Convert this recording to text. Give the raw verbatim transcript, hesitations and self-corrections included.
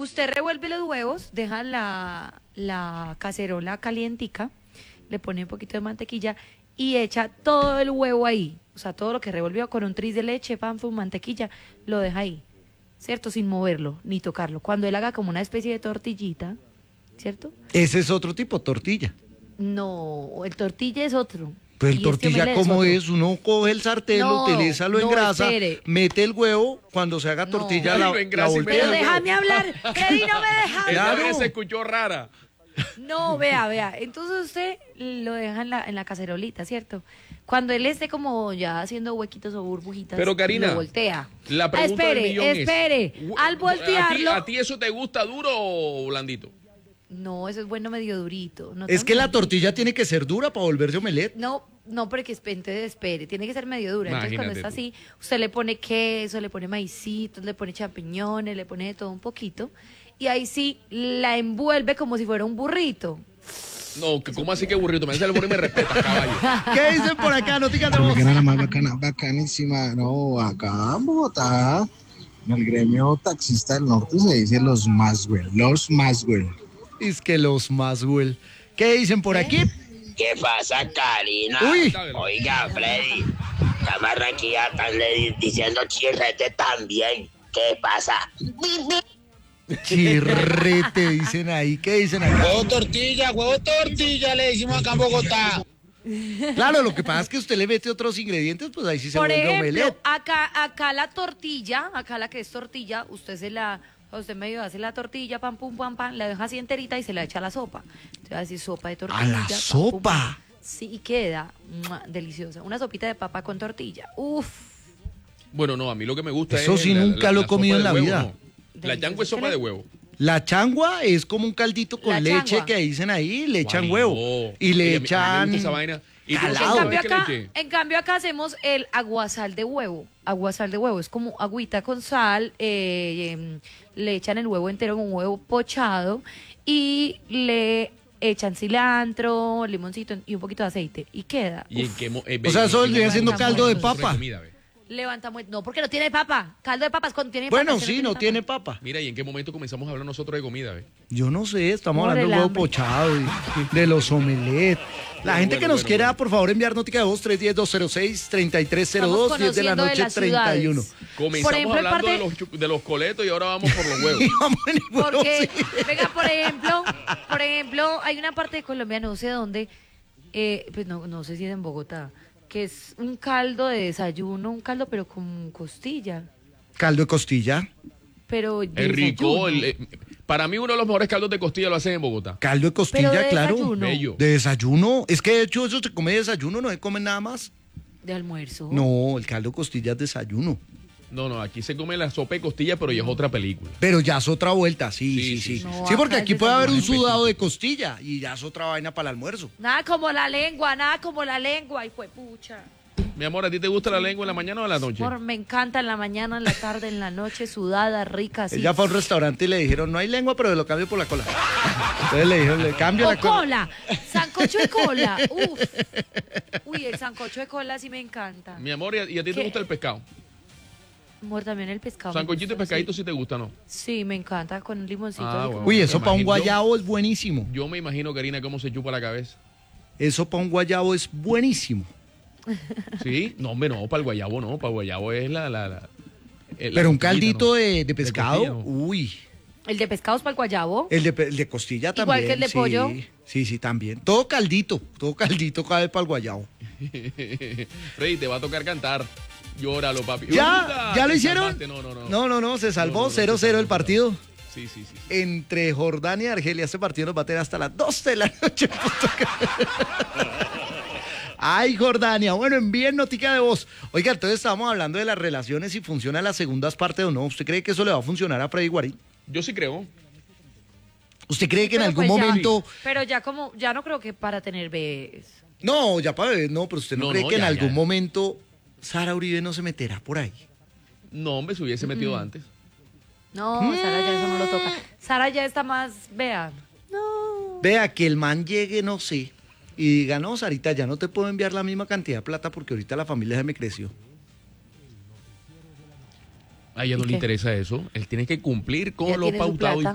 Usted revuelve los huevos, deja la, la cacerola calientica, le pone un poquito de mantequilla y echa todo el huevo ahí. O sea, todo lo que revolvió con un tris de leche, pan, fum, mantequilla, lo deja ahí, ¿cierto? Sin moverlo, ni tocarlo. Cuando él haga como una especie de tortillita, ¿cierto? Ese es otro tipo, tortilla. No, el tortilla es otro. Pues el Y este tortilla, omelette ¿cómo otro. es? Uno coge el sartén, No, lo utiliza, lo no, engrasa, espere. mete el huevo, cuando se haga No. tortilla Lo la, la engrasa y voltea. Pero mete el déjame hablar, Freddy, no me deja hablar. Esta Claro. vez se escuchó rara. No, vea, vea. Entonces usted lo deja en la, en la cacerolita, ¿cierto? Cuando él esté como ya haciendo huequitos o burbujitas, Pero, Karina, lo voltea. La Ah, pregunta espere, del millón es, espere. Al voltearlo... ¿A ti, ¿A ti eso te gusta duro o blandito? No, eso es bueno medio durito. No Es tan que la blandito. tortilla tiene que ser dura para volverse omelette. No, no, porque espere, espere, tiene que ser medio dura. Entonces cuando Imagínate está tú. así, usted le pone queso, le pone maicitos, le pone champiñones, le pone de todo un poquito. Y ahí sí la envuelve como si fuera un burrito. No, que ¿cómo así que burrito? Me dice el burrito y me respeta, caballo. ¿Qué dicen por acá? Noticas de La voz. era la más bacana, bacanísima. No, acá en Bogotá, en el gremio taxista del norte se dice los Maswell, los Maswell. Es que los Maswell. ¿Qué dicen por aquí? ¿Qué pasa, Karina? Uy. Oiga, Freddy, la marraquilla están le- diciendo chirrete también. ¿Qué pasa? Chirrete, dicen ahí. ¿Qué dicen acá? Huevo tortilla, huevo tortilla, le decimos acá en Bogotá. Claro, lo que pasa es que usted le mete otros ingredientes, pues ahí sí se Por vuelve ejemplo, omelette. acá, acá la tortilla, acá la que es tortilla, usted se la, usted medio hace la tortilla, pam, pum, pam, pam, la deja así enterita y se la echa a la sopa. Entonces va a decir sopa de tortilla. ¿A la pam, pum, sopa? pam. Sí, y queda ¡mua! Deliciosa. Una sopita de papa con tortilla. Uf. Bueno, no, a mí lo que me gusta Eso es... sí la- nunca la- lo he la comido sopa en de la huevo, vida. no. La changua es sopa de huevo. La changua es como un caldito con La leche changua. que dicen ahí, le echan Guay, huevo. no. Y le Oye, a mí- a mí me echan gusta esa vaina. ¿Y tú no En calado. sabes cambio, qué le acá, eché? en cambio acá hacemos el aguasal de huevo. Aguasal de huevo es como agüita con sal, eh, em, le echan el huevo entero, un huevo pochado y le echan cilantro, limoncito y un poquito de aceite y queda. ¿Y en uf, qué mo- eh, O sea, ve- eso en- vendría en- siendo en- caldo de en- papa. comida, ve. levanta muy... No, porque no tiene papa. Caldo de papas cuando tiene papa. Bueno, ese sí, no papa. tiene papa. Mira, ¿y en qué momento comenzamos a hablar nosotros de comida, ve? Yo no sé, estamos Por hablando el del huevo hambre. pochado, y de los omelets. La Bueno, gente que bueno, nos bueno, quiera, bueno. por favor, enviar notica de voz tres uno cero, dos cero seis, tres tres cero dos, Estamos diez de la conociendo de noche, las treinta y uno. ciudades. Comenzamos Por ejemplo, en hablando parte- de, los, chu- de los coletos y ahora vamos por los huevos. Y vamos en el huevo, Porque, sí. venga, por ejemplo, por ejemplo, hay una parte de Colombia, no sé dónde, eh, pues no, no sé si es en Bogotá, que es un caldo de desayuno, un caldo pero con costilla, Caldo de costilla. pero de Es rico. desayuno. el- eh, para mí uno de los mejores caldos de costilla lo hacen en Bogotá. Caldo de costilla, Pero de claro. desayuno. Bello. De desayuno. Es que de hecho eso se come de desayuno, no se come nada más. De almuerzo. No, el caldo de costilla es desayuno. No, no, aquí se come la sopa de costilla, pero ya es otra película. Pero ya es otra vuelta, sí, sí, Sí, sí. sí, Sí, sí. porque No, aquí acá puede es haber un desayuno. sudado de costilla y ya es otra vaina para el almuerzo. Nada como la lengua, nada como la lengua, y fue pucha. Mi amor, ¿a ti te gusta la lengua en la mañana o en la noche? Amor, me encanta en la mañana, en la tarde, en la noche, sudada, rica, así. Ella fue a un restaurante y le dijeron, no hay lengua, pero lo cambio por la cola. Entonces le dijeron, le cambio O la cola. cola, sancocho de cola, uf. Uy, el sancocho de cola sí me encanta. Mi amor, ¿y a, y a ti te ¿Qué? gusta el pescado? Amor, también el pescado. me Sancochito y gusta, pescadito sí. sí te gusta, ¿no? Sí, me encanta con un limoncito. Ah, así bueno. como- Uy, eso Me para un imagino- guayabo es buenísimo. Yo me imagino, Karina, cómo se chupa la cabeza. Eso para un guayabo es buenísimo. ¿Sí? No, hombre, no, para el guayabo no. Para el guayabo es la... la, la eh, la Pero un costillita, caldito ¿no? de, de pescado, costilla, ¿no? uy. El de pescados para el guayabo. El de, pe- el de costilla Igual también. que el de sí. pollo. Sí, sí, también. Todo caldito, todo caldito cabe para el guayabo. Freddy, te va a tocar cantar. Llóralo, papi. ¿Ya? Uy, ¿Ya lo te hicieron? salvaste. No, no, no. No, no, no, se salvó No, no, no, cero cero se salvó, el partido. Sí, sí, sí. Entre Jordania y Argelia. Este partido nos va a tener hasta las doce de la noche. Ay, Jordania. Bueno, envíen notica de voz. Oiga, entonces estábamos hablando de las relaciones, si funcionan las segundas partes o no. ¿Usted cree que eso le va a funcionar a Freddy Guarín? Yo sí creo. ¿Usted cree que en Pero algún pues ya- momento... Pero ya como, ya no creo que para tener bebés. No, ya para bebés, no, pero usted no, No, cree no, que en ya, algún ya. momento Sara Uribe no se meterá por ahí. No, hombre, se hubiese metido antes. No, Sara ya eso no lo toca. Sara ya está más, vea. No. Vea, que el man llegue, no sé, y diga, no, Sarita, ya no te puedo enviar la misma cantidad de plata porque ahorita la familia se me creció. A ella no ¿Y le qué? interesa eso. Él tiene que cumplir con Ya lo tiene su pautado y plata.